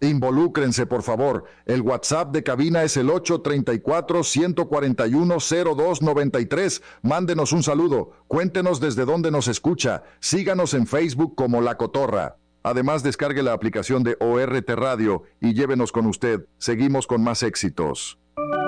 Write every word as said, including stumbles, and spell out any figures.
Involúcrense, por favor. El WhatsApp de cabina es el ocho tres cuatro, uno cuatro uno, cero dos nueve tres. Mándenos un saludo. Cuéntenos desde dónde nos escucha. Síganos en Facebook como La Cotorra. Además, descargue la aplicación de O R T Radio y llévenos con usted. Seguimos con más éxitos.